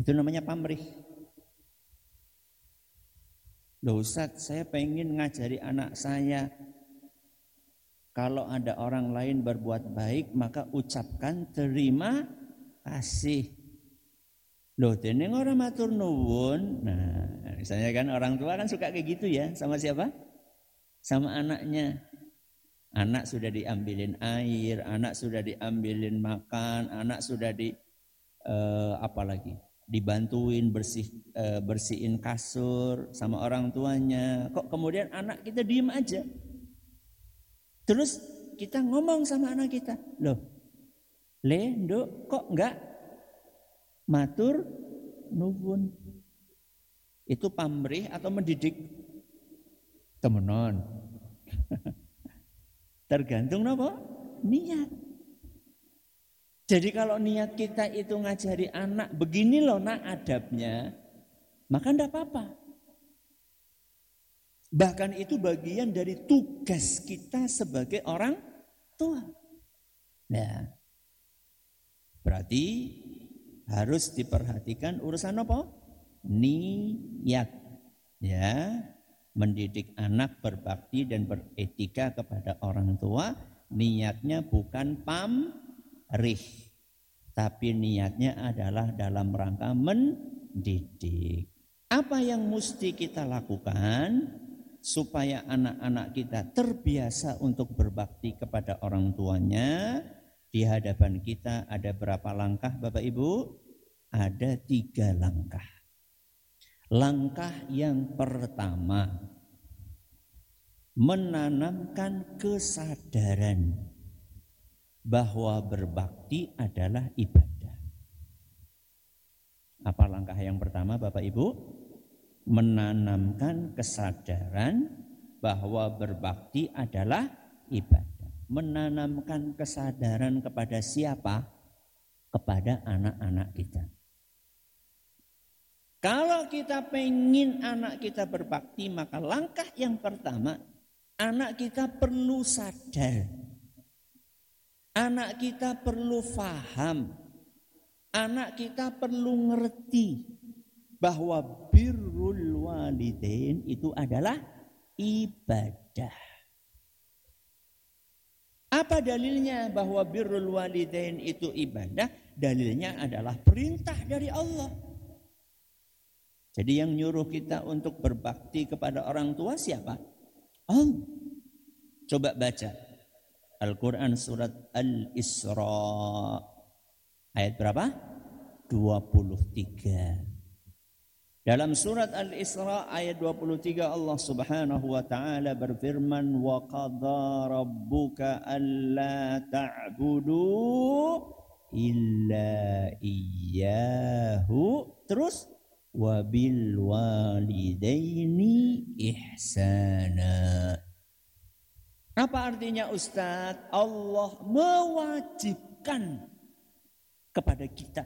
Itu namanya pamrih. Loh Ustaz, saya pengen ngajari anak saya, kalau ada orang lain berbuat baik maka ucapkan terima kasih. Loh dene ora matur nuwun. Nah, misalnya kan orang tua kan suka kayak gitu ya, sama siapa? Sama anaknya. Anak sudah diambilin air, anak sudah diambilin makan, anak sudah apalagi dibantuin bersihin kasur sama orang tuanya. Kok kemudian anak kita diem aja? Terus kita ngomong sama anak kita, loh, Nduk, kok enggak matur nuwun? Itu pamrih atau mendidik? Temenon. Tergantung apa? Niat. Jadi kalau niat kita itu ngajari anak, begini loh nak adabnya, maka enggak apa-apa. Bahkan itu bagian dari tugas kita sebagai orang tua. Nah, berarti harus diperhatikan urusan apa? Niat. Ya, mendidik anak berbakti dan beretika kepada orang tua, niatnya bukan pamrih, tapi niatnya adalah dalam rangka mendidik. Apa yang mesti kita lakukan supaya anak-anak kita terbiasa untuk berbakti kepada orang tuanya? Di hadapan kita ada berapa langkah Bapak Ibu? Ada 3 langkah. Langkah yang pertama, menanamkan kesadaran bahwa berbakti adalah ibadah. Apa langkah yang pertama Bapak Ibu? Menanamkan kesadaran bahwa berbakti adalah ibadah. Menanamkan kesadaran kepada siapa? Kepada anak-anak kita. Kalau kita pengen anak kita berbakti, maka langkah yang pertama, anak kita perlu sadar. Anak kita perlu faham. Anak kita perlu ngerti bahwa birrul walidain itu adalah ibadah. Apa dalilnya bahwa birrul walidain itu ibadah? Dalilnya adalah perintah dari Allah. Jadi yang nyuruh kita untuk berbakti kepada orang tua siapa? Allah. Coba baca Al-Quran surat Al-Isra. Ayat berapa? 23. Dalam surat Al-Isra ayat 23 Allah Subhanahu wa taala berfirman, wa qadha rabbuka alla ta'budu illa iyyahu. Terus wa bil walidaini ihsana. Apa artinya Ustadz? Allah mewajibkan kepada kita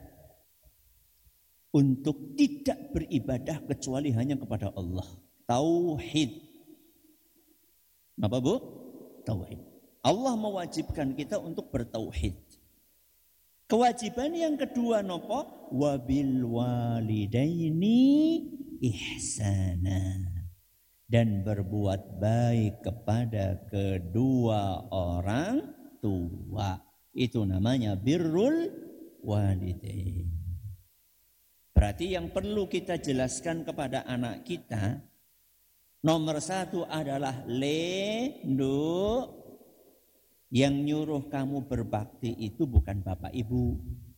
untuk tidak beribadah kecuali hanya kepada Allah. Tauhid. Apa Bu? Tauhid. Allah mewajibkan kita untuk bertauhid. Kewajiban yang kedua nopo? Wabil walidaini ihsana. Dan berbuat baik kepada kedua orang tua. Itu namanya birrul walidain. Berarti yang perlu kita jelaskan kepada anak kita, nomor 1 adalah Nduk, yang nyuruh kamu berbakti itu bukan bapak ibu.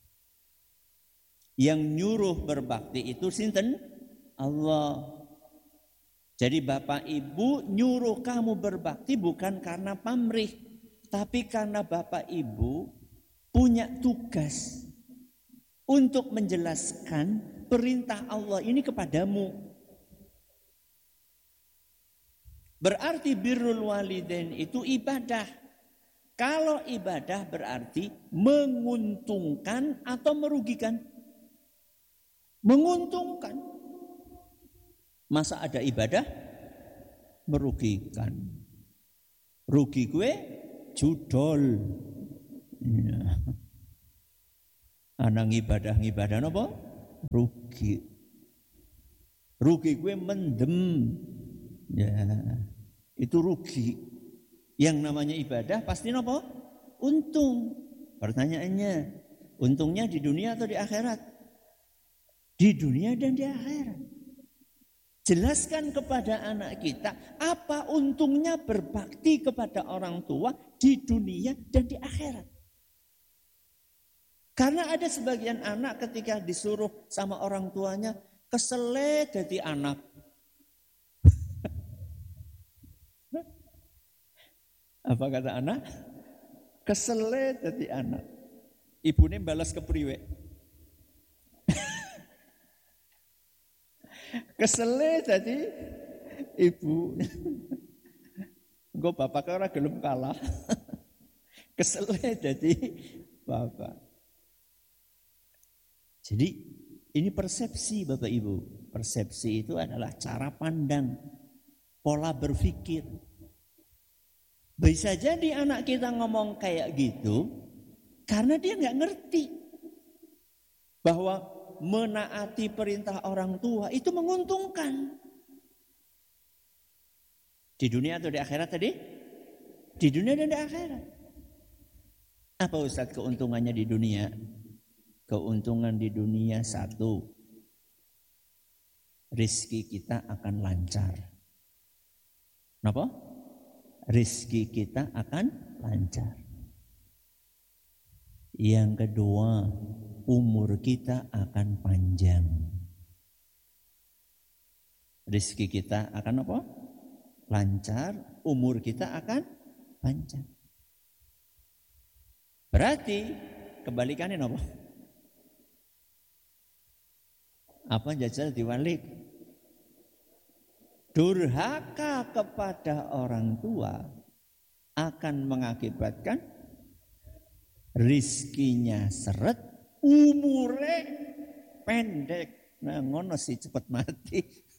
Yang nyuruh berbakti itu sinten? Allah. Jadi bapak ibu nyuruh kamu berbakti bukan karena pamrih, tapi karena bapak ibu punya tugas untuk menjelaskan perintah Allah ini kepadamu. Berarti birrul walidain itu ibadah. Kalau ibadah berarti menguntungkan atau merugikan? Menguntungkan. Masa ada ibadah merugikan? Rugi gue judol. Ya. Anak ngibadah apa? rugi. Rugi gue mendem. Ya, itu rugi. Yang namanya ibadah pasti apa? Untung. Pertanyaannya, untungnya di dunia atau di akhirat? Di dunia dan di akhirat. Jelaskan kepada anak kita apa untungnya berbakti kepada orang tua di dunia dan di akhirat. Karena ada sebagian anak ketika disuruh sama orang tuanya kesele jadi anak. Apa kata anak? Kesele jadi anak. Ibunya balas kepriwe. Kesele jadi ibu. Engko bapak ora gelem kalah. Kesele jadi bapak. Jadi ini persepsi Bapak Ibu. Persepsi itu adalah cara pandang, pola berpikir. Bisa jadi anak kita ngomong kayak gitu karena dia nggak ngerti bahwa menaati perintah orang tua itu menguntungkan. Di dunia atau di akhirat tadi? Di dunia dan di akhirat. Apa Ustaz keuntungannya di dunia? Keuntungan di dunia satu, rezeki kita akan lancar. Kenapa? Rezeki kita akan lancar. Yang kedua, umur kita akan panjang. Rezeki kita akan apa? Lancar, umur kita akan panjang. Berarti kebalikannya apa? Apa jajal diwalik? Durhaka kepada orang tua akan mengakibatkan rizkinya seret, umurnya pendek. Nah ngono sih cepat mati.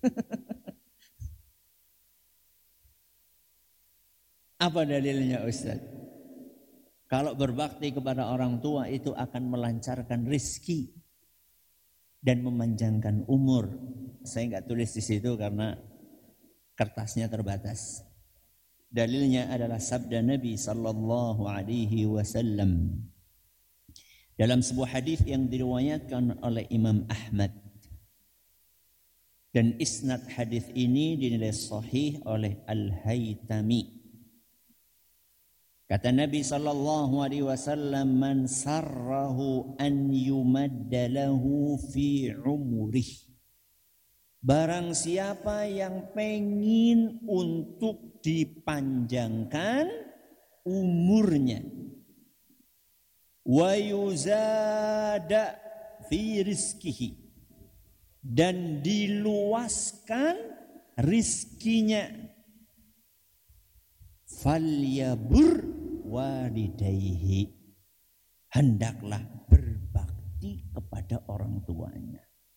Apa dalilnya Ustaz? Kalau berbakti kepada orang tua itu akan melancarkan rizki dan memanjangkan umur. Saya enggak tulis di situ karena kertasnya terbatas. Dalilnya adalah sabda Nabi sallallahu alaihi wasallam dalam sebuah hadis yang diriwayatkan oleh Imam Ahmad. Dan isnad hadis ini dinilai sahih oleh Al-Haytami. Kata Nabi sallallahu alaihi wasallam, "Man sarrahu an yumadda lahu fi umrih." Barang siapa yang pengin untuk dipanjangkan umurnya, wa yuzada fi rizkihi, dan diluaskan rizkinya, falyabur walidayhi, hendaklah berbakti kepada orang tuanya.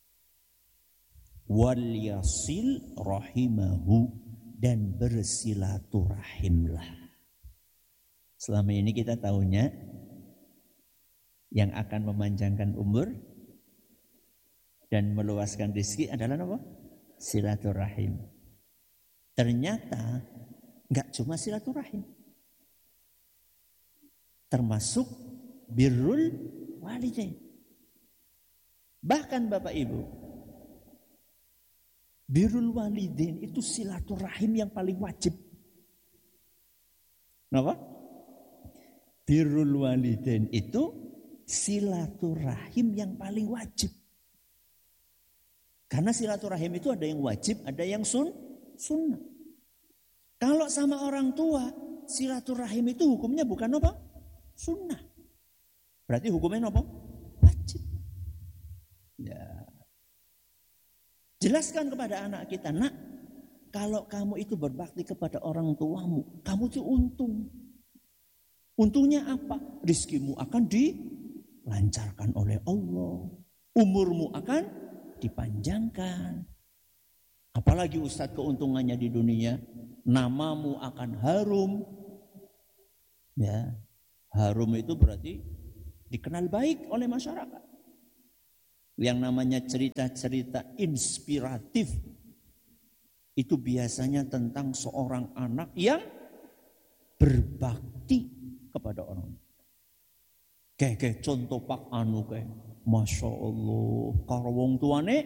Wal yasil rahimahu, dan bersilaturahimlah. Selama ini kita tahunya yang akan memanjangkan umur dan meluaskan rezeki adalah apa? Silaturahim. Ternyata enggak cuma silaturahim, termasuk birrul walidain. Bahkan Bapak Ibu, birrul walidain itu silaturahim yang paling wajib. Kenapa? Birrul walidain itu silaturahim yang paling wajib. Karena silaturahim itu ada yang wajib, ada yang sunnah. Kalau sama orang tua, silaturahim itu hukumnya bukan apa? Sunnah. Berarti hukumnya apa? Wajib. Ya. Jelaskan kepada anak kita, nak, kalau kamu itu berbakti kepada orang tuamu, kamu itu untung. Untungnya apa? Rizkimu akan dilancarkan oleh Allah. Umurmu akan dipanjangkan. Apalagi Ustadz keuntungannya di dunia, namamu akan harum. Ya, harum itu berarti dikenal baik oleh masyarakat. Yang namanya cerita-cerita inspiratif itu biasanya tentang seorang anak yang berbakti kepada orang. Kayak contoh Pak Anu kayak, Masya Allah, karo wong tuane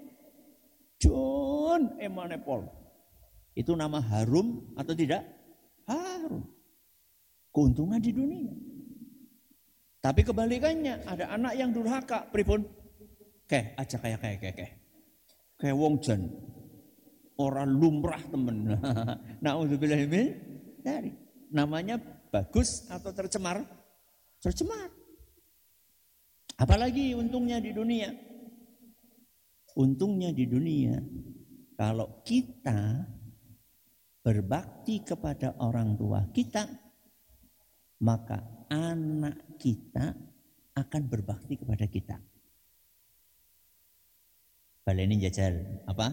John Emanepol. Itu nama harum atau tidak? Harum. Keuntungan di dunia. Tapi kebalikannya, ada anak yang durhaka, pripun? Aja kayak wong jan. Orang lumrah temen. Na'udzubillah min dzalik. Namanya bagus atau tercemar? Tercemar. Apalagi untungnya di dunia? Untungnya di dunia, kalau kita berbakti kepada orang tua kita, maka anak kita akan berbakti kepada kita. Baleni jajal apa?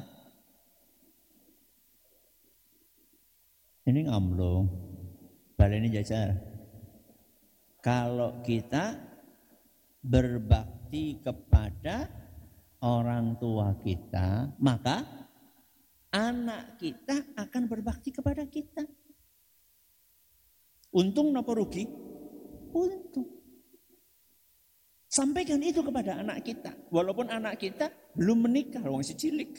Ini ngamlong. Baleni jajal. Kalau kita berbakti kepada orang tua kita, maka anak kita akan berbakti kepada kita. Untung napa rugi? Untung. Sampaikan itu kepada anak kita. Walaupun anak kita belum menikah, wong si cilik.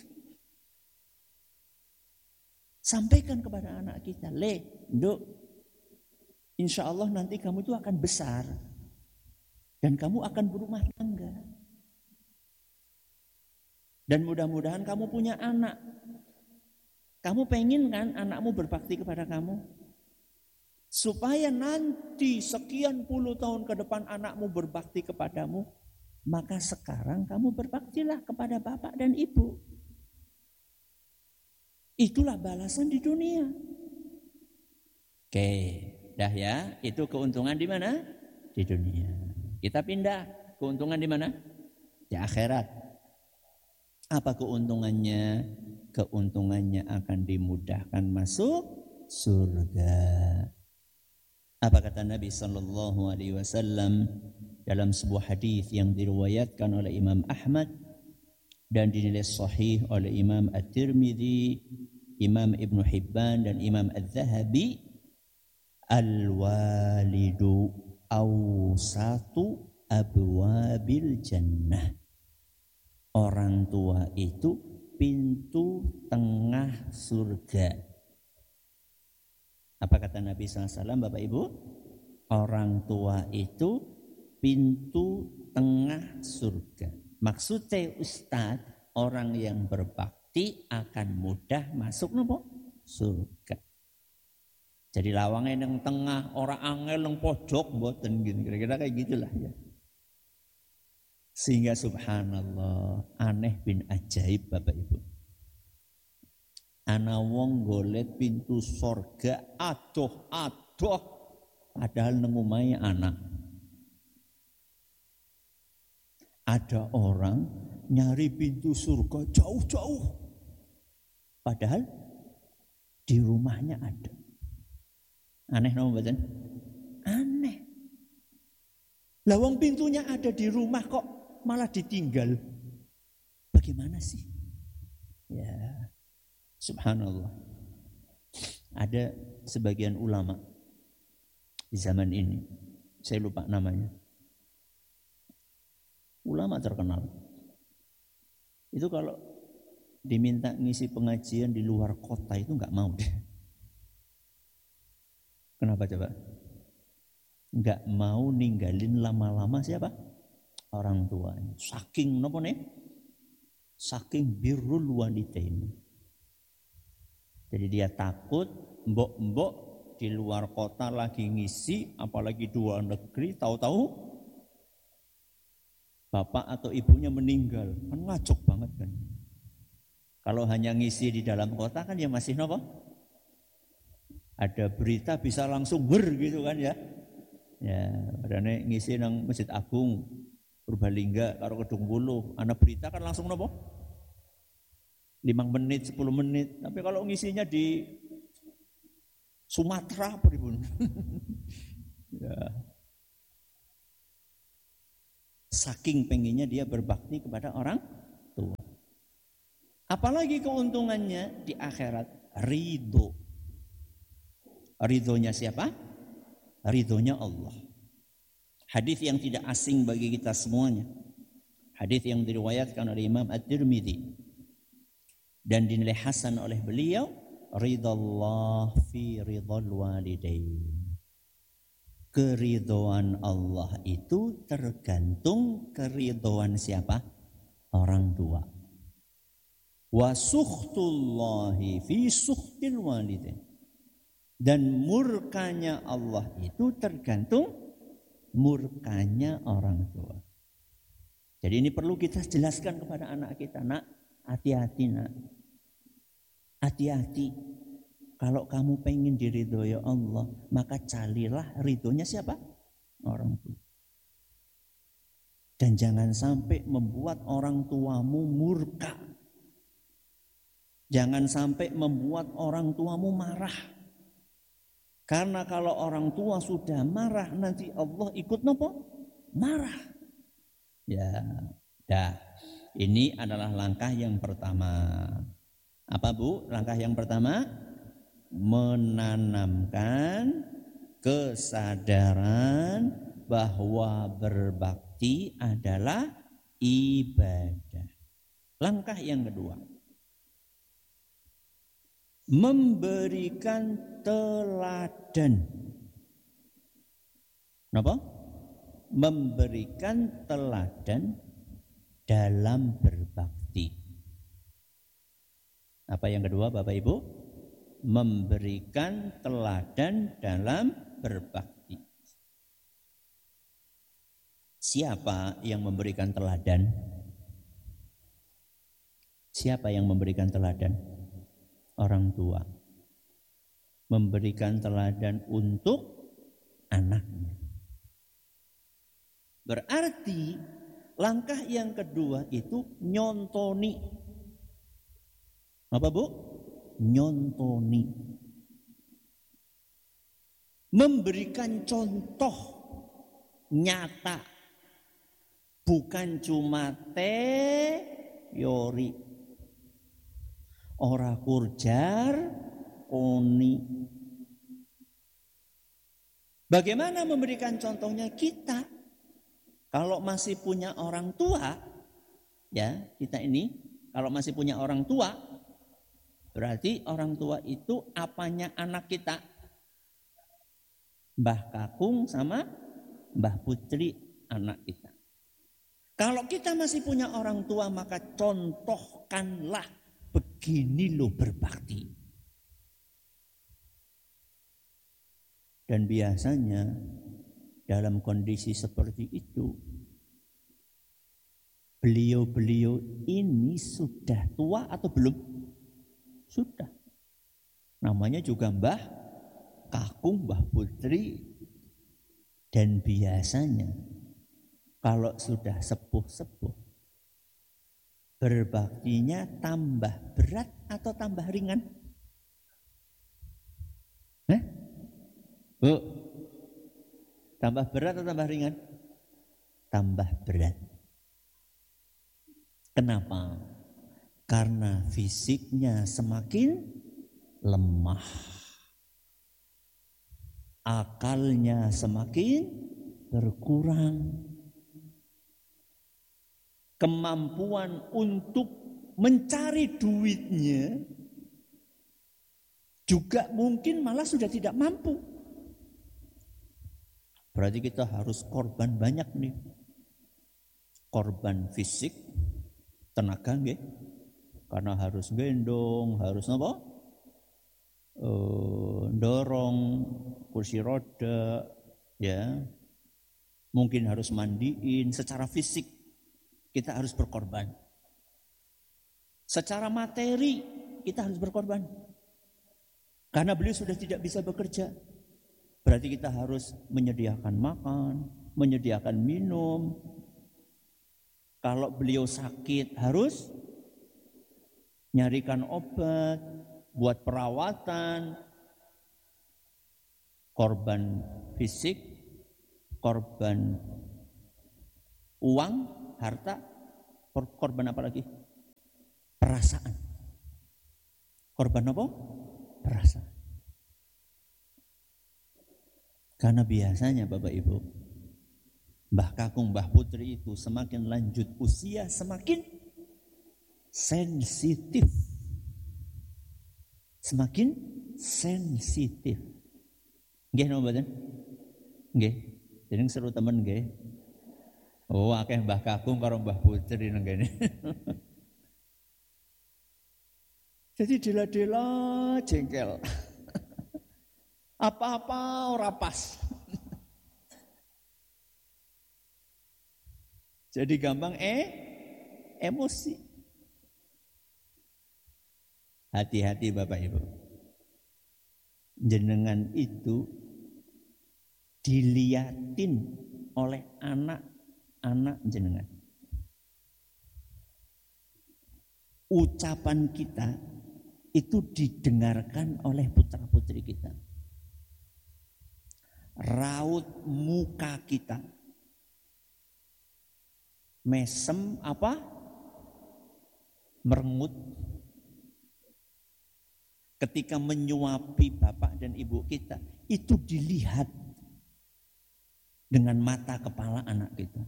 Sampaikan kepada anak kita, Nduk, insya Allah nanti kamu itu akan besar. Dan kamu akan berumah tangga. Dan mudah-mudahan kamu punya anak. Kamu pengen kan anakmu berbakti kepada kamu? Supaya nanti sekian puluh tahun ke depan anakmu berbakti kepadamu, maka sekarang kamu berbaktilah kepada bapak dan ibu. Itulah balasan di dunia. Oke, dah ya, itu keuntungan di mana? Di dunia. Kita pindah, keuntungan di mana? Di akhirat. Apa keuntungannya? Keuntungannya akan dimudahkan masuk surga. Apa kata Nabi sallallahu alaihi wasallam dalam sebuah hadis yang diriwayatkan oleh Imam Ahmad dan dinilai sahih oleh Imam At-Tirmidzi, Imam Ibn Hibban dan Imam Al-Zahabi, al-walidu awsatu abwabil jannah. Orang tua itu pintu tengah surga. Apa kata Nabi SAW, Bapak Ibu? Orang tua itu pintu tengah surga. Maksudnya Ustaz, orang yang berbakti akan mudah masuk nopo? Surga. Jadi lawangnya yang tengah, orang angel yang pojok, mboten gini. Kira-kira kayak gitulah ya. Sehingga subhanallah, aneh bin ajaib Bapak Ibu. Ana wong golek pintu sorga adoh padahal nang omahe anak. Ada orang nyari pintu surga jauh-jauh padahal di rumahnya ada. Aneh napa mboten? Aneh. Lah wong pintunya ada di rumah kok malah ditinggal. Bagaimana sih? Ya. Subhanallah. Ada sebagian ulama di zaman ini, saya lupa namanya. Ulama terkenal. Itu kalau diminta ngisi pengajian di luar kota itu enggak mau deh. Kenapa coba? Enggak mau ninggalin lama-lama siapa? Orang tuanya. Saking napa nih? Saking birrul walidain. Jadi dia takut mbok-mbok di luar kota lagi ngisi, apalagi dua negeri, tahu-tahu bapak atau ibunya meninggal. Kan ngacuk banget kan. Kalau hanya ngisi di dalam kota kan ya masih nopo? Ada berita bisa langsung gitu kan ya. Ya, padahal ngisi nang Masjid Agung Purbalingga karo Kedung Wuluh, ana berita kan langsung nopo? 5 menit, 10 menit. Tapi kalau ngisinya di Sumatera apa? Ya. Saking pengennya dia berbakti kepada orang tua. Apalagi keuntungannya di akhirat, ridho. Ridhonya siapa? Ridhonya Allah. Hadis yang tidak asing bagi kita semuanya. Hadis yang diriwayatkan oleh Imam At-Tirmidzi dan dinilai hasan oleh beliau, ridallah fi ridal walidain. Keridhoan Allah itu tergantung keridhoan siapa? Orang tua. Wa sukhtullahi fi sukhtil walidain. Dan murkanya Allah itu tergantung murkanya orang tua. Jadi ini perlu kita jelaskan kepada anak kita, nak, hati-hati nak. Hati-hati. Kalau kamu pengen diridhoi Allah, maka carilah ridhonya siapa? Orang tua. Dan jangan sampai membuat orang tuamu murka. Jangan sampai membuat orang tuamu marah. Karena kalau orang tua sudah marah, nanti Allah ikut nopo? Marah. Ya, dah. Ini adalah langkah yang pertama. Apa Bu? Langkah yang pertama, menanamkan kesadaran bahwa berbakti adalah ibadah. Langkah yang kedua, memberikan teladan. Kenapa? Memberikan teladan dalam berbakti. Apa yang kedua Bapak Ibu? Memberikan teladan dalam berbakti. Siapa yang memberikan teladan? Siapa yang memberikan teladan? Orang tua. Memberikan teladan untuk anaknya. Berarti langkah yang kedua itu nyontoni. Apa Bu? Nyontoni. Memberikan contoh nyata. Bukan cuma teori. Ora kurjar oni. Bagaimana memberikan contohnya kita? Kalau masih punya orang tua, ya kita ini kalau masih punya orang tua, berarti orang tua itu apanya anak kita? Mbah Kakung sama Mbah Putri anak kita. Kalau kita masih punya orang tua, maka contohkanlah begini loh berbakti. Dan biasanya dalam kondisi seperti itu, beliau-beliau ini sudah tua atau belum? Sudah. Namanya juga Mbah Kakung, Mbah Putri. Dan biasanya kalau sudah sepuh-sepuh, berbaktinya tambah berat atau tambah ringan? Bu, tambah berat atau tambah ringan? Tambah berat. Kenapa? Karena fisiknya semakin lemah. Akalnya semakin berkurang. Kemampuan untuk mencari duitnya juga mungkin malah sudah tidak mampu. Berarti kita harus korban banyak nih. Korban fisik, tenaga nggih. Karena harus gendong, harus apa? Dorong kursi roda, ya. Mungkin harus mandiin secara fisik. Kita harus berkorban. Secara materi kita harus berkorban. Karena beliau sudah tidak bisa bekerja. Berarti kita harus menyediakan makan, menyediakan minum. Kalau beliau sakit harus nyarikan obat, buat perawatan. Korban fisik, korban Uang, harta, korban apa lagi? Perasaan. Korban apa? Perasaan. Karena biasanya Bapak Ibu, Mbah Kakung, Mbah Putri itu semakin lanjut usia semakin sensitif. Semakin sensitif. Nggih napa mboten? Nggih. Jadi seru temen nggih. Oh, akeh Mbah Kakung karo Mbah Putri nang kene. Jadi dela-dela jengkel. Apa-apa ora pas. Jadi gampang emosi. Hati-hati Bapak Ibu. Jenengan itu diliatin oleh anak-anak jenengan. Ucapan kita itu didengarkan oleh putra-putri kita. Raut muka kita mesem apa? Merengut ketika menyuapi bapak dan ibu kita, itu dilihat dengan mata kepala anak kita.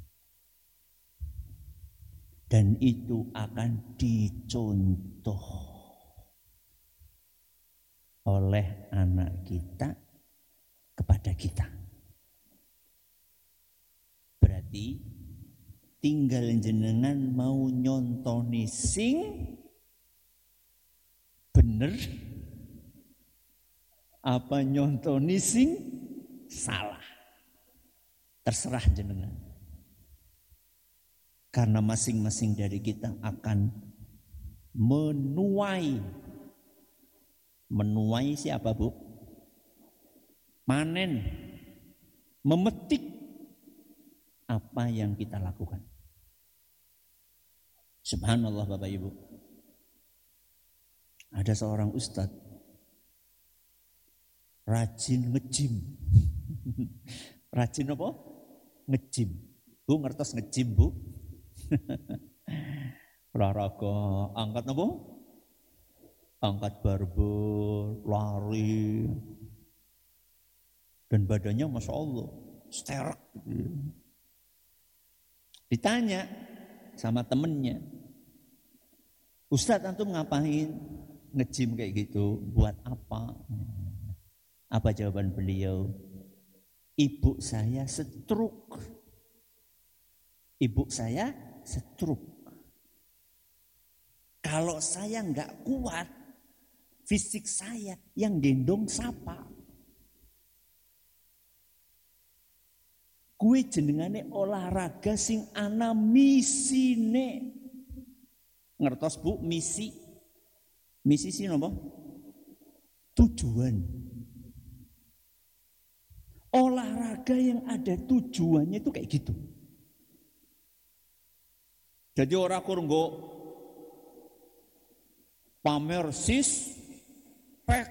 Dan itu akan dicontoh oleh anak kita kepada kita. Berarti tinggal jenengan mau nyontoni sing bener apa nyontoni sing salah. Terserah jenengan. Karena masing-masing dari kita akan menuai. Menuai siapa Bu? Manen, memetik apa yang kita lakukan. Subhanallah Bapak Ibu. Ada seorang ustadz rajin nge-gym. Rajin apa? Nge-gym. Bu ngertos nge-gym Bu? Olahraga angkat apa? Angkat barbel, lari. Dan badannya Masya Allah sterek. Ditanya sama temennya, Ustadz antum ngapain nge-gym kayak gitu? Buat apa? Apa jawaban beliau? Ibu saya stroke. Ibu saya stroke. Kalau saya nggak kuat, fisik saya yang gendong siapa? Kue jenengane olahraga sing ana misine. Ngertos Bu, misi. Misi sih napa? Tujuan. Olahraga yang ada tujuannya itu kayak gitu. Jadi orang kurunggo pamer sis pek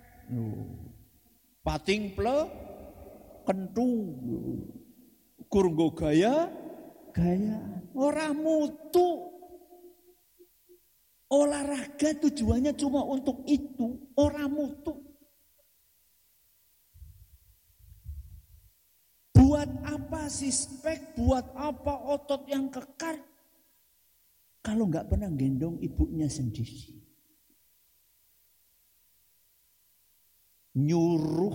pating ple kentung kurunggo gaya orang mutu. Olahraga tujuannya cuma untuk itu, orang mutu. Buat apa sispek, buat apa otot yang kekar kalau nggak pernah gendong ibunya sendiri. Nyuruh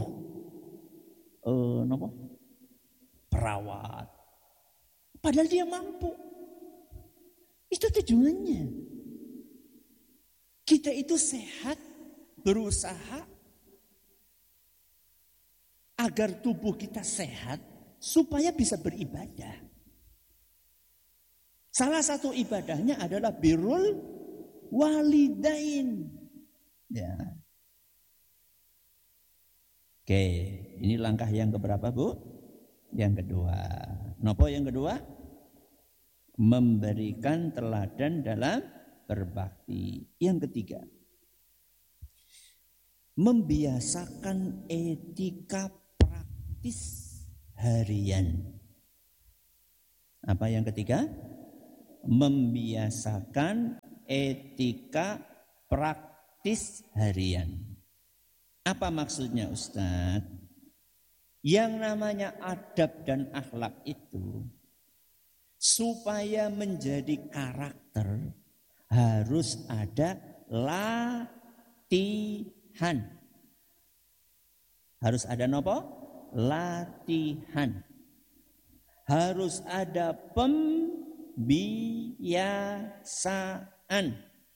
perawat. Padahal dia mampu. Itu tujuannya. Kita itu sehat, berusaha agar tubuh kita sehat supaya bisa beribadah. Salah satu ibadahnya adalah birrul walidain. Ya. Oke, ini langkah yang keberapa Bu? Yang kedua. Nopo yang kedua? Memberikan teladan dalam berbakti. Yang ketiga, membiasakan etika praktis harian. Apa yang ketiga? Membiasakan etika praktis harian. Apa maksudnya Ustadz? Yang namanya adab dan akhlak itu supaya menjadi karakter harus ada latihan. Harus ada apa? Latihan. Harus ada pembiasaan.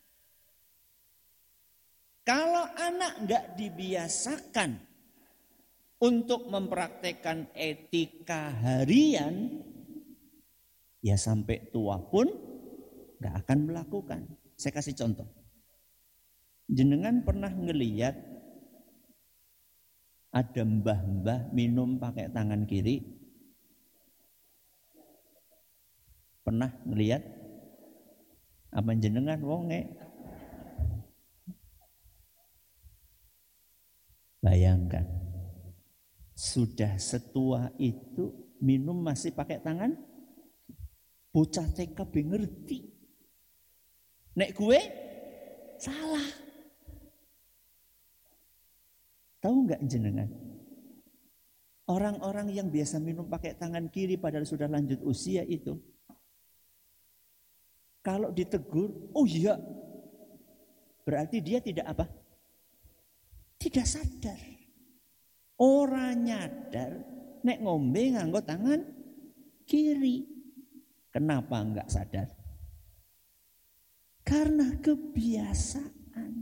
Kalau anak enggak dibiasakan untuk mempraktekkan etika harian, ya sampai tua pun enggak akan melakukan. Saya kasih contoh. Jenengan pernah ngelihat ada mbah-mbah minum pakai tangan kiri? Pernah ngelihat? Apa jenengan wonge? Bayangkan, sudah setua itu minum masih pakai tangan? Bocah TK ngerti. Nek gue salah. Tahu nggak jenengan? Orang-orang yang biasa minum pakai tangan kiri padahal sudah lanjut usia itu, kalau ditegur, oh iya, berarti dia tidak apa? Tidak sadar. Orang nyadar nek ngombe nganggo tangan kiri. Kenapa enggak sadar? Karena kebiasaan.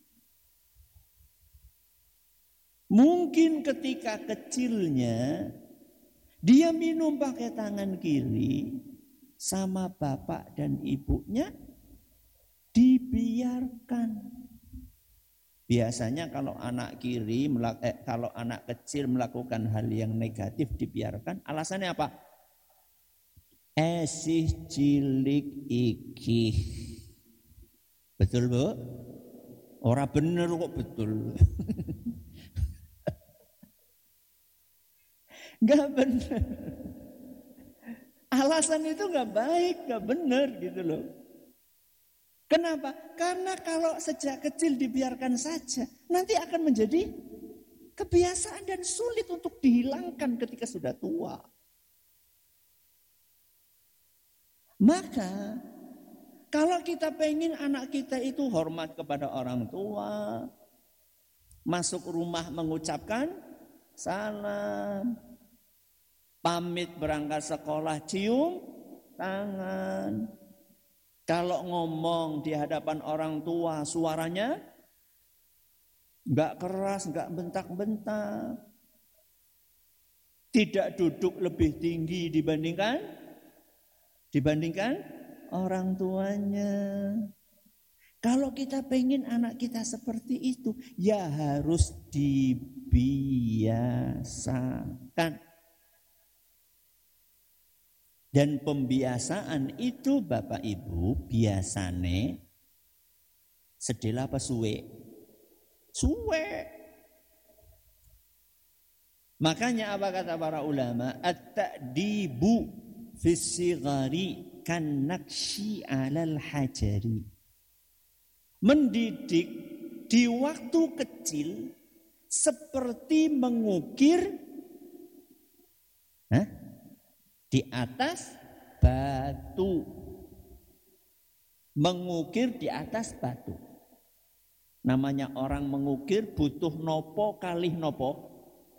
Mungkin ketika kecilnya dia minum pakai tangan kiri sama bapak dan ibunya dibiarkan. Biasanya kalau anak kalau anak kecil melakukan hal yang negatif dibiarkan, alasannya apa? Esih cilik iki. Betul, Bu? Ora bener kok betul. Enggak bener. Alasan itu enggak baik, enggak bener gitu loh. Kenapa? Karena kalau sejak kecil dibiarkan saja, nanti akan menjadi kebiasaan dan sulit untuk dihilangkan ketika sudah tua. Maka, kalau kita pengen anak kita itu hormat kepada orang tua, masuk rumah mengucapkan salam, pamit berangkat sekolah cium tangan. Kalau ngomong di hadapan orang tua suaranya enggak keras, enggak bentak-bentak. Tidak duduk lebih tinggi dibandingkan orang tuanya. Kalau kita pengen anak kita seperti itu, ya harus dibiasakan. Dan pembiasaan itu Bapak Ibu biasane sedela apa suwe? Suwe. Makanya apa kata para ulama? At-ta'dibu fis-sighari kan-naqshi 'alal hajari. Mendidik di waktu kecil seperti mengukir di atas batu. Mengukir di atas batu. Namanya orang mengukir butuh nopo kalih nopo?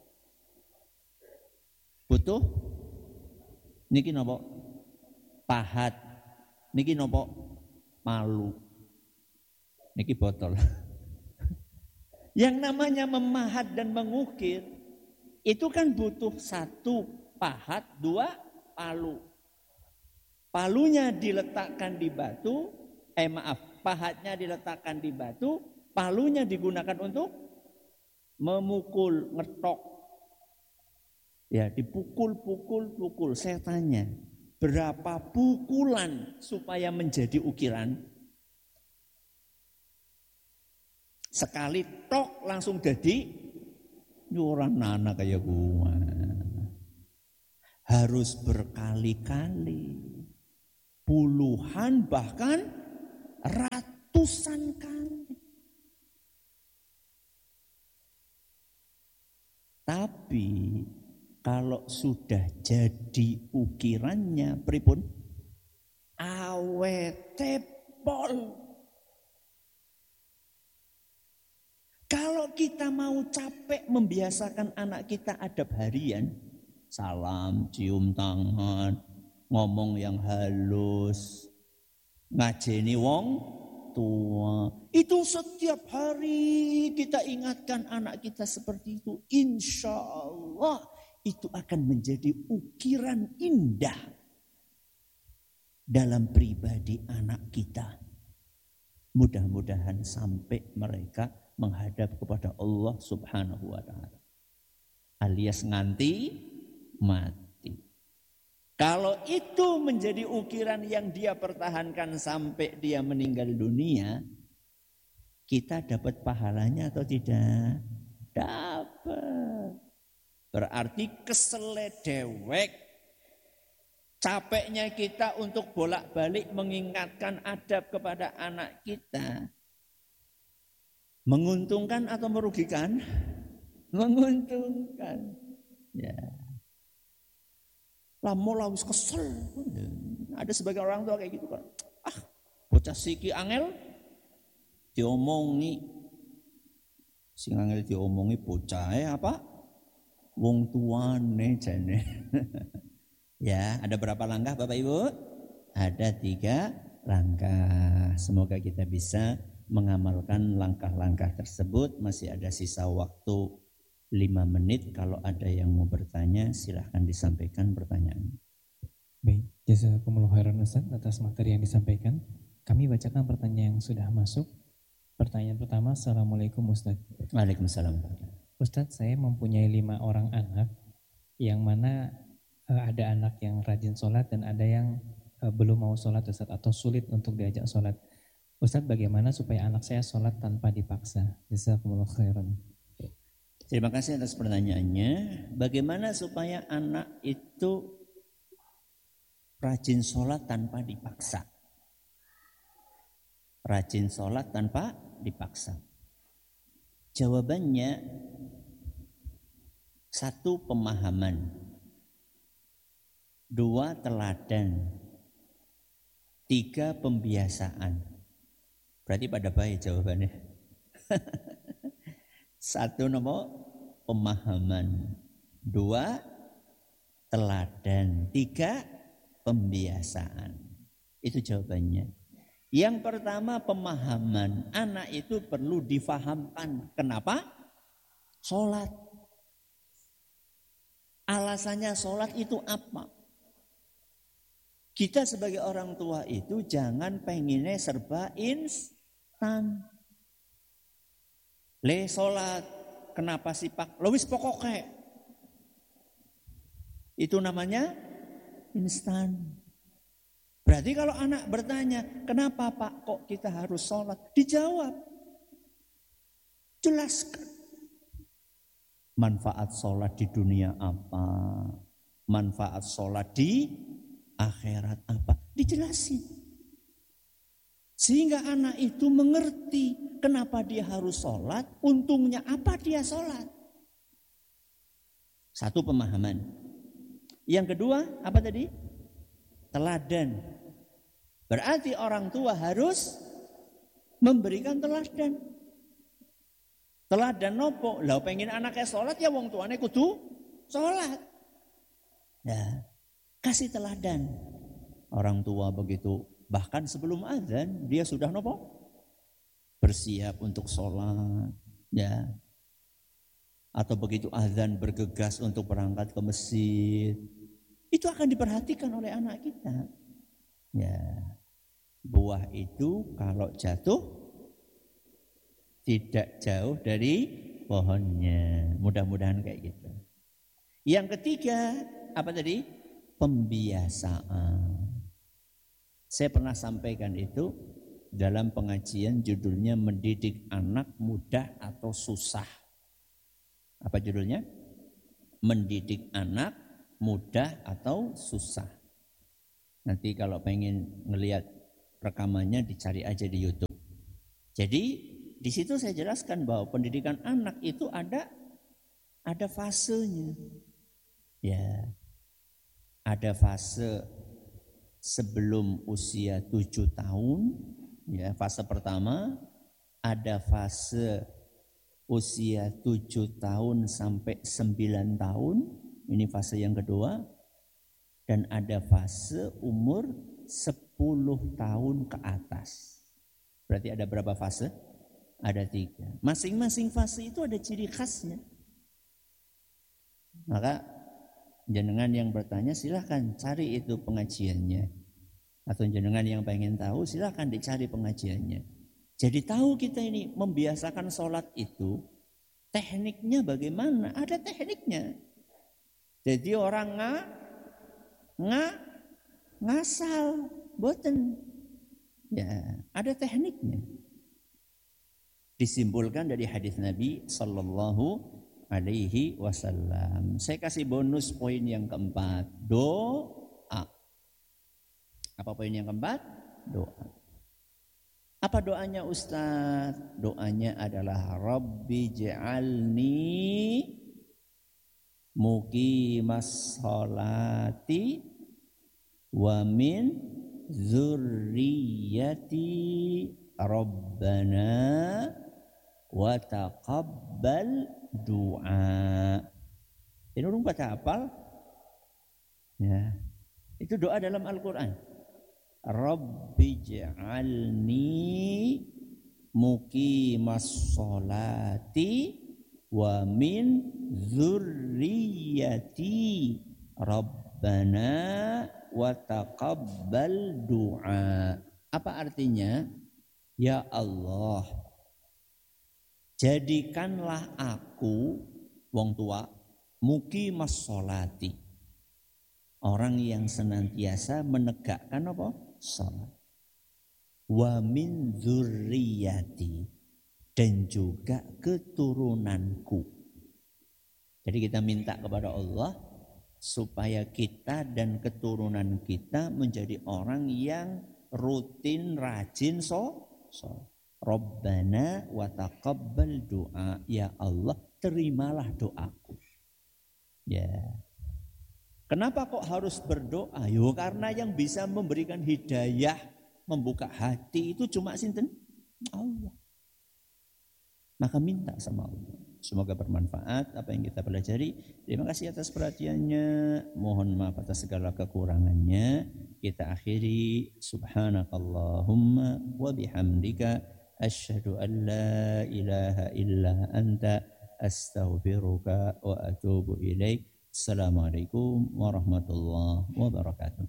Butuh niki nopo? Pahat. Niki nopo? Palu. Niki botol. Yang namanya memahat dan mengukir itu kan butuh satu pahat, dua palu. Palunya diletakkan di batu, pahatnya diletakkan di batu, palunya digunakan untuk memukul, ngetok. Ya, dipukul. Saya tanya, berapa pukulan supaya menjadi ukiran? Sekali tok langsung jadi orang nana kayak gua. harus berkali-kali, puluhan bahkan ratusan kali. Tapi kalau sudah jadi ukirannya pripun? Awete pol. Kalau kita mau capek membiasakan anak kita adab harian, salam, cium tangan, ngomong yang halus, ngajeni wong tua. Itu setiap hari kita ingatkan anak kita seperti itu. Insya Allah itu akan menjadi ukiran indah dalam pribadi anak kita. Mudah-mudahan sampai mereka menghadap kepada Allah Subhanahu wa ta'ala. Alias nganti mati. Kalau itu menjadi ukiran yang dia pertahankan sampai dia meninggal dunia, kita dapat pahalanya atau tidak? Dapat. Berarti kesele dewek, capeknya kita untuk bolak-balik mengingatkan adab kepada anak kita. Menguntungkan atau merugikan? Menguntungkan. Ya. Lama wis kesel. Ada sebagian orang tua kayak gitu kan. Bocah siki angel diomongi. Sing angel diomongi bocahe apa? Wong tuane jane. Ya, ada berapa langkah Bapak Ibu? Ada 3 langkah. Semoga kita bisa mengamalkan langkah-langkah tersebut. Masih ada sisa waktu 5 menit. Kalau ada yang mau bertanya silahkan disampaikan pertanyaannya. Baik, jazakumullah khairan Ustaz atas materi yang disampaikan. Kami bacakan pertanyaan yang sudah masuk. Pertanyaan pertama, Assalamualaikum Ustaz. Waalaikumsalam. Ustaz, saya mempunyai 5 orang anak, yang mana ada anak yang rajin sholat dan ada yang belum mau sholat Ustaz, atau sulit untuk diajak sholat. Ustaz, bagaimana supaya anak saya sholat tanpa dipaksa? Jazakumullah khairan. Terima kasih atas pertanyaannya. Bagaimana supaya anak itu rajin sholat tanpa dipaksa? Rajin sholat tanpa dipaksa. Jawabannya 1 pemahaman, 2 teladan, 3 pembiasaan. Berarti pada baik jawabannya. 1 nomor pemahaman, 2 teladan, 3 pembiasaan. Itu jawabannya. Yang pertama pemahaman, anak itu perlu difahamkan. Kenapa? Sholat. Alasannya sholat itu apa? Kita sebagai orang tua itu jangan pengennya serba instan. Le sholat, kenapa sih Pak? Lo wis pokoknya. Itu namanya instan. Berarti kalau anak bertanya, kenapa Pak kok kita harus sholat? Dijawab. Jelaskan. Manfaat sholat di dunia apa? Manfaat sholat di akhirat apa? Dijelasin. Sehingga anak itu mengerti kenapa dia harus sholat, untungnya apa dia sholat. 1 pemahaman. Yang kedua, apa tadi? Teladan. Berarti orang tua harus memberikan teladan. Teladan nopo? Lah pengen anaknya sholat ya wong tuane kudu sholat. Ya, kasih teladan. Orang tua begitu, bahkan sebelum azan dia sudah nopo? Bersiap untuk sholat. Ya. Atau begitu azan bergegas untuk berangkat ke masjid. Itu akan diperhatikan oleh anak kita. Ya. Buah itu kalau jatuh tidak jauh dari pohonnya. Mudah-mudahan kayak gitu. Yang ketiga, apa tadi? Pembiasaan. Saya pernah sampaikan itu dalam pengajian judulnya mendidik anak mudah atau susah. Apa judulnya? Mendidik anak mudah atau susah. Nanti kalau pengen ngelihat rekamannya dicari aja di YouTube. Jadi di situ saya jelaskan bahwa pendidikan anak itu ada fasenya. Ya. Ada fase sebelum usia 7 tahun, ya, fase pertama, ada fase usia 7 tahun sampai 9 tahun, ini fase yang kedua, dan ada fase umur 10 tahun ke atas. Berarti ada berapa fase? Ada 3. Masing-masing fase itu ada ciri khasnya. Maka jenengan yang bertanya silahkan cari itu pengajiannya. Atau jenengan yang pengen tahu silahkan dicari pengajiannya. Jadi tahu kita ini membiasakan sholat itu tekniknya bagaimana? Ada tekniknya. Jadi orang ngasal, boten. Ya, ada tekniknya. Disimpulkan dari hadis Nabi sallallahu alaihi wasallam. Saya kasih bonus poin yang keempat, doa. Apa poin yang keempat? Doa. Apa doanya Ustaz? Doanya adalah Rabbi ja'alni muqimas sholati wa min zurriyati Rabbana wa taqabbal doa. Ini orang baca hafal? Ya. Itu doa dalam Al-Quran. Rabbi ja'alni muqimas sholati wa min zurriyati Rabbana wa taqabbal doa. Apa artinya? Ya Allah, jadikanlah aku, wong tua, muqimas sholati, orang yang senantiasa menegakkan apa? Sholat. Wa min dzurriyyati, dan juga keturunanku. Jadi kita minta kepada Allah supaya kita dan keturunan kita menjadi orang yang rutin, rajin sholat. Rabbana wa taqabbal doa. Ya Allah, terimalah doaku. Ya. Kenapa kok harus berdoa? Yo, karena yang bisa memberikan hidayah, membuka hati itu cuma sinten? Allah. Maka minta sama Allah. Semoga bermanfaat apa yang kita pelajari. Terima kasih atas perhatiannya. Mohon maaf atas segala kekurangannya. Kita akhiri. Subhanakallahumma wa bihamdika asyhadu an la ilaha illa anta astaghfiruka wa atubu ilaik. Assalamualaikum warahmatullahi wabarakatuh.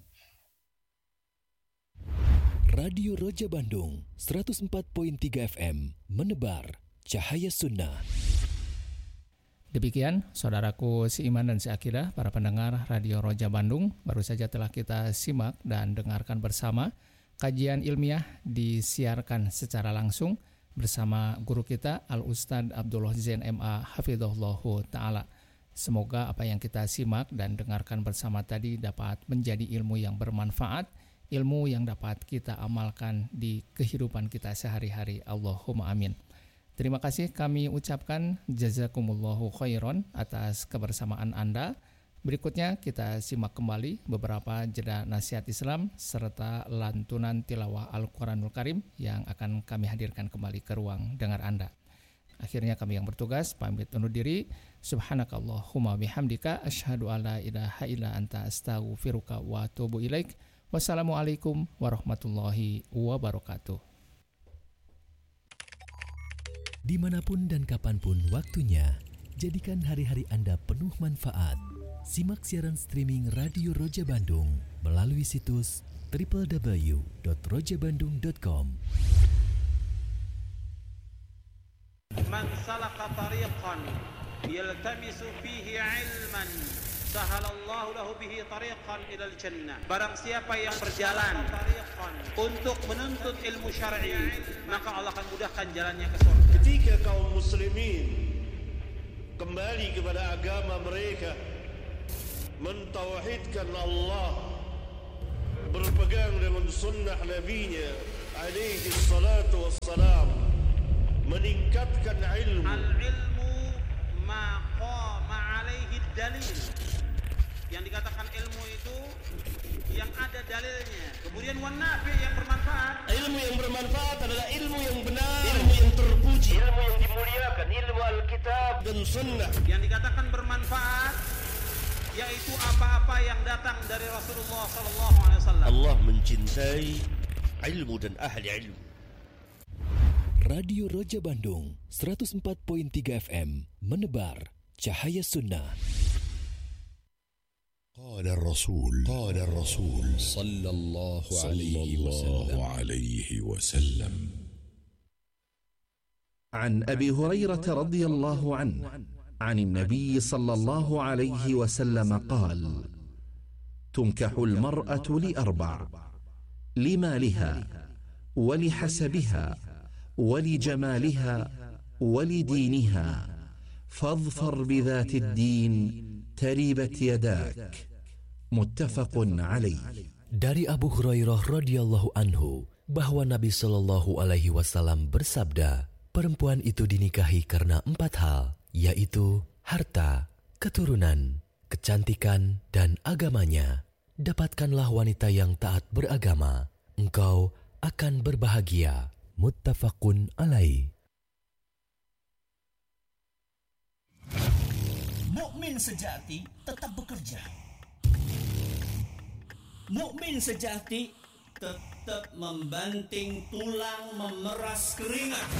Radio Roja Bandung 104.3 FM menebar cahaya sunnah. Demikian saudaraku seiman dan seakidah, para pendengar Radio Roja Bandung, baru saja telah kita simak dan dengarkan bersama kajian ilmiah disiarkan secara langsung bersama guru kita Al-Ustadz Abdullah Zain MA Hafidhullahu Ta'ala. Semoga apa yang kita simak dan dengarkan bersama tadi dapat menjadi ilmu yang bermanfaat, ilmu yang dapat kita amalkan di kehidupan kita sehari-hari. Allahumma amin. Terima kasih kami ucapkan jazakumullahu khairan atas kebersamaan Anda. Berikutnya kita simak kembali beberapa jeda nasihat Islam serta lantunan tilawah Al-Quranul Karim yang akan kami hadirkan kembali ke ruang dengar Anda. Akhirnya kami yang bertugas pamit undur diri. Subhanakallahumma bihamdika asyhadu alla ilaha illa anta astaghfiruka wa atubu ilaik. Wassalamualaikum warahmatullahi wabarakatuh. Dimanapun dan kapanpun waktunya, jadikan hari-hari Anda penuh manfaat. Simak siaran streaming Radio Roja Bandung melalui situs www.rojabandung.com. Man salaka tariqan yaltamisu fihi ilman sahalallahu lahu bihi tariqan ilal jannah. Barang siapa yang berjalan untuk menuntut ilmu syar'i, maka Allah akan mudahkan jalannya ke surga. Ketika kaum muslimin kembali kepada agama mereka, mentauhidkan Allah, berpegang dengan sunnah Nabi-Nya alaihi salatu wassalam, meningkatkan ilmu. Al-ilmu ma qama alaihi dalil. Yang dikatakan ilmu itu yang ada dalilnya. Kemudian wan nafi, yang bermanfaat. Ilmu yang bermanfaat adalah ilmu yang benar, ilmu yang terpuji, ilmu yang dimuliakan, ilmu Alkitab dan Sunnah. Yang dikatakan bermanfaat yaitu apa-apa yang datang dari Rasulullah SAW. Allah mencintai ilmu dan ahli ilmu. Radio Roja Bandung 104.3 FM menebar cahaya sunnah. قال الرسول صلى الله عليه وسلم عن أبي هريرة رضي الله عنه عن النبي صلى الله عليه وسلم قال: تنكح المرأة لأربع: لمالها ولحسبها ولجمالها ولدينها فاظفر بذات الدين تربت يداك. Muttafaqun alaih. Dari Abu Hurairah radhiyallahu anhu bahwa Nabi Shallallahu alaihi wasallam bersabda, perempuan itu dinikahi karena 4 hal, yaitu harta, keturunan, kecantikan, dan agamanya. Dapatkanlah wanita yang taat beragama, engkau akan berbahagia. Muttafaqun alaih. Mukmin sejati tetap bekerja. Mukmin sejati tetap membanting tulang, memeras keringat.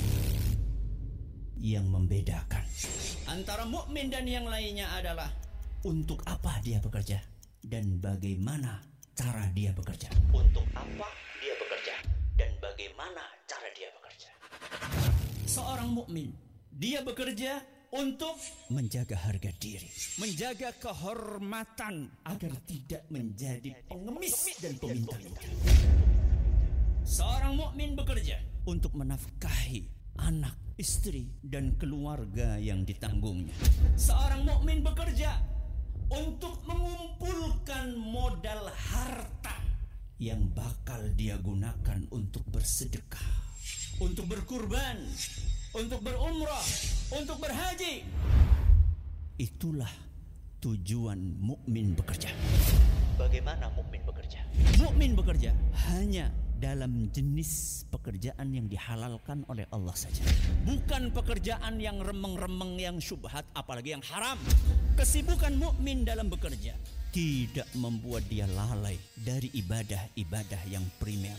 Yang membedakan antara mukmin dan yang lainnya adalah untuk apa dia bekerja dan bagaimana cara dia bekerja. Untuk apa dia bekerja dan bagaimana cara dia bekerja. Seorang mukmin, dia bekerja untuk menjaga harga diri, menjaga kehormatan agar tidak menjadi pengemis dan peminta-minta. Seorang mukmin bekerja untuk menafkahi anak, istri, dan keluarga yang ditanggungnya. Seorang mukmin bekerja untuk mengumpulkan modal harta yang bakal dia gunakan untuk bersedekah, untuk berkurban, untuk berumrah, untuk berhaji. Itulah tujuan mukmin bekerja. Bagaimana mukmin bekerja? Mukmin bekerja hanya dalam jenis pekerjaan yang dihalalkan oleh Allah saja. Bukan pekerjaan yang remeng-remeng, yang syubhat, apalagi yang haram. Kesibukan mukmin dalam bekerja tidak membuat dia lalai dari ibadah-ibadah yang primer.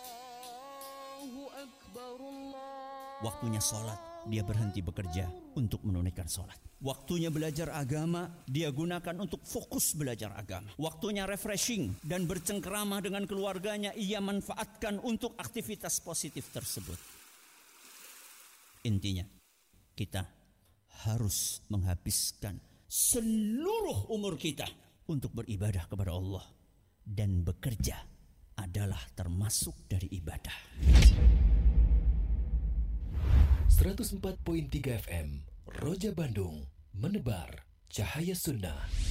Waktunya sholat, dia berhenti bekerja untuk menunaikan sholat. Waktunya belajar agama, dia gunakan untuk fokus belajar agama. Waktunya refreshing dan bercengkerama dengan keluarganya, ia manfaatkan untuk aktivitas positif tersebut. Intinya, kita harus menghabiskan seluruh umur kita untuk beribadah kepada Allah. Dan bekerja adalah termasuk dari ibadah. 104.3 FM Roja Bandung menebar cahaya sunnah.